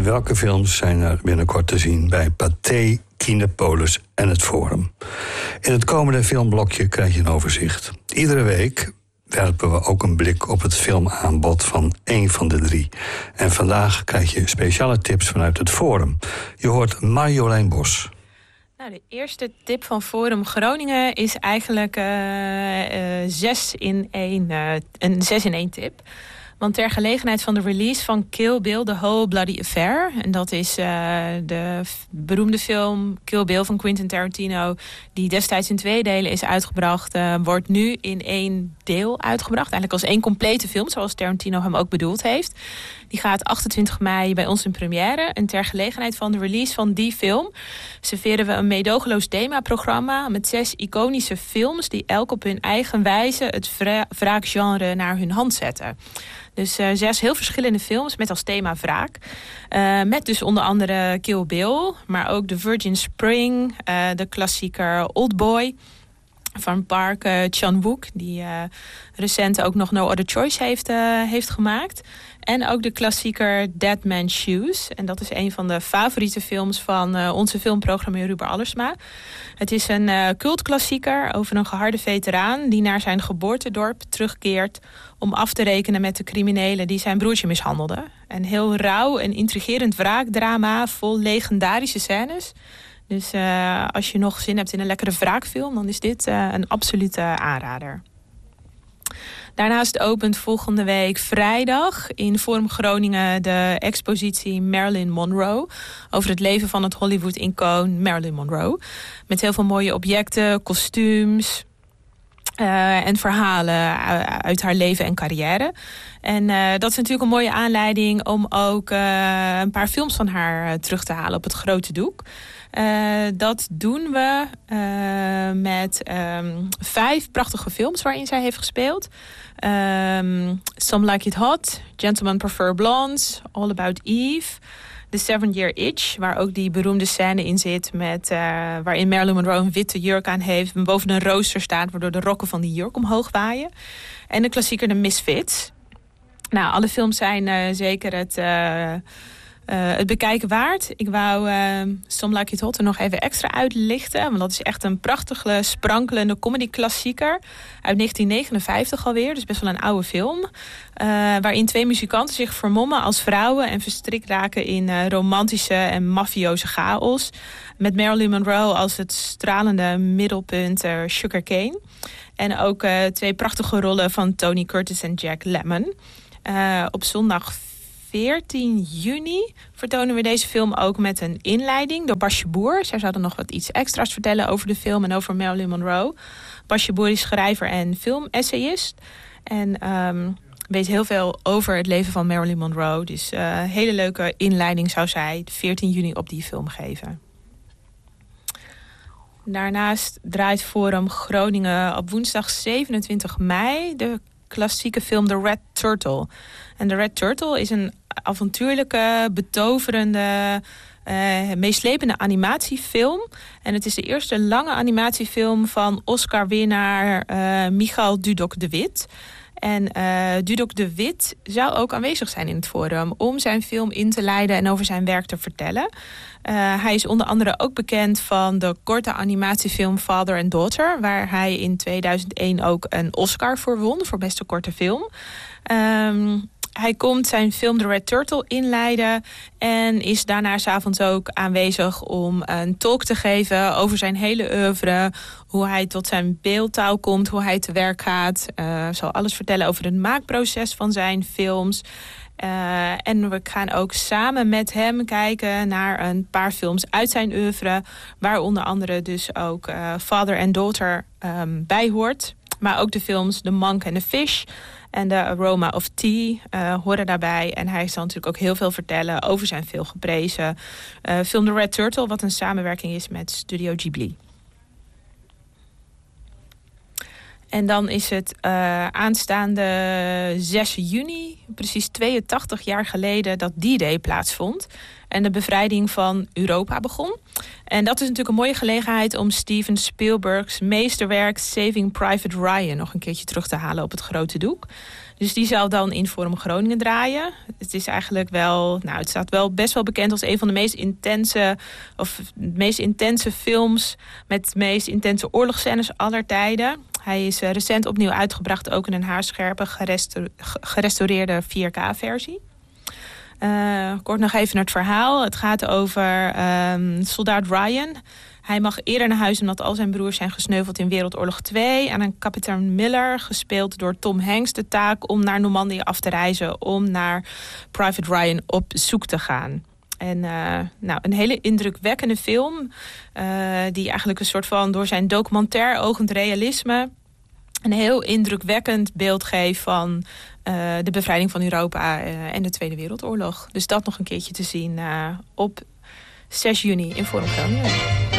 welke films zijn er binnenkort te zien bij Pathé, Kinepolis en het Forum. In het komende filmblokje krijg je een overzicht. Iedere week werpen we ook een blik op het filmaanbod van één van de drie. En vandaag krijg je speciale tips vanuit het Forum. Je hoort Marjolein Bos. Nou, de eerste tip van Forum Groningen is eigenlijk een 6-in-1 tip. Want ter gelegenheid van de release van Kill Bill, The Whole Bloody Affair... en dat is de beroemde film Kill Bill van Quentin Tarantino... die destijds in 2 delen is uitgebracht... wordt nu in 1 deel uitgebracht. Eigenlijk als 1 complete film, zoals Tarantino hem ook bedoeld heeft. Die gaat 28 mei bij ons in première. En ter gelegenheid van de release van die film... serveren we een meedogenloos themaprogramma... met 6 iconische films... die elk op hun eigen wijze het wraakgenre naar hun hand zetten. Dus 6 heel verschillende films met als thema wraak. Met dus onder andere Kill Bill... maar ook The Virgin Spring, de klassieker Oldboy... van Park Chan-wook... die recent ook nog No Other Choice heeft gemaakt... En ook de klassieker Dead Man's Shoes. En dat is een van de favoriete films van onze filmprogrammeur Ruber Allersma. Het is een cultklassieker over een geharde veteraan... die naar zijn geboortedorp terugkeert... om af te rekenen met de criminelen die zijn broertje mishandelden. Een heel rauw en intrigerend wraakdrama vol legendarische scènes. Dus als je nog zin hebt in een lekkere wraakfilm... dan is dit een absolute aanrader. Daarnaast opent volgende week vrijdag in Forum Groningen de expositie Marilyn Monroe. Over het leven van het Hollywood-icoon Marilyn Monroe. Met heel veel mooie objecten, kostuums en verhalen uit haar leven en carrière. En dat is natuurlijk een mooie aanleiding om ook een paar films van haar terug te halen op het grote doek. Dat doen we met 5 prachtige films waarin zij heeft gespeeld. Some Like It Hot, Gentlemen Prefer Blondes, All About Eve, The 7-Year Itch, waar ook die beroemde scène in zit met waarin Marilyn Monroe een witte jurk aan heeft en boven een rooster staat, waardoor de rokken van die jurk omhoog waaien. En de klassieker The Misfits. Nou, alle films zijn zeker het bekijken waard. Ik wou Some Like It Hot er nog even extra uitlichten. Want dat is echt een prachtige, sprankelende comedy-klassieker. Uit 1959 alweer. Dus best wel een oude film. Waarin 2 muzikanten zich vermommen als vrouwen... en verstrikt raken in romantische en mafioze chaos. Met Marilyn Monroe als het stralende middelpunt Sugar Cane. En ook 2 prachtige rollen van Tony Curtis en Jack Lemmon. Op zondag 14 juni vertonen we deze film ook met een inleiding door Basje Boer. Zij zouden nog wat iets extra's vertellen over de film en over Marilyn Monroe. Basje Boer is schrijver en filmessayist. En weet heel veel over het leven van Marilyn Monroe. Dus hele leuke inleiding zou zij 14 juni op die film geven. Daarnaast draait Forum Groningen op woensdag 27 mei... de klassieke film The Red Turtle. En The Red Turtle is een avontuurlijke, betoverende, meeslepende animatiefilm. En het is de eerste lange animatiefilm van Oscar-winnaar Michal Dudok de Wit. En Dudok de Wit zou ook aanwezig zijn in het forum om zijn film in te leiden en over zijn werk te vertellen. Hij is onder andere ook bekend van de korte animatiefilm Father and Daughter, waar hij in 2001 ook een Oscar voor won, voor beste korte film. Hij komt zijn film The Red Turtle inleiden en is daarna 's avonds ook aanwezig om een talk te geven over zijn hele oeuvre, hoe hij tot zijn beeldtaal komt, hoe hij te werk gaat. Zal alles vertellen over het maakproces van zijn films. En we gaan ook samen met hem kijken naar een paar films uit zijn oeuvre, waar onder andere dus ook Father and Daughter bij hoort. Maar ook de films The Monk and the Fish en The Aroma of Tea horen daarbij. En hij zal natuurlijk ook heel veel vertellen over zijn veel geprezen film The Red Turtle, wat een samenwerking is met Studio Ghibli. En dan is het aanstaande 6 juni, precies 82 jaar geleden, dat D-Day plaatsvond. En de bevrijding van Europa begon. En dat is natuurlijk een mooie gelegenheid om Steven Spielberg's meesterwerk Saving Private Ryan nog een keertje terug te halen op het grote doek. Dus die zal dan in Forum Groningen draaien. Het is eigenlijk wel, het staat wel best wel bekend als een van de meest intense films met de meest intense oorlogsscènes aller tijden. Hij is recent opnieuw uitgebracht, ook in een haarscherpe gerestaureerde 4K-versie. Kort nog even naar het verhaal. Het gaat over soldaat Ryan. Hij mag eerder naar huis omdat al zijn broers zijn gesneuveld in Wereldoorlog 2. En aan kapitein Miller, gespeeld door Tom Hanks, de taak om naar Normandië af te reizen, om naar Private Ryan op zoek te gaan. En een hele indrukwekkende film, die eigenlijk een soort van door zijn documentair ogend realisme een heel indrukwekkend beeld geeft van de bevrijding van Europa en de Tweede Wereldoorlog. Dus dat nog een keertje te zien op 6 juni in Forum Groningen.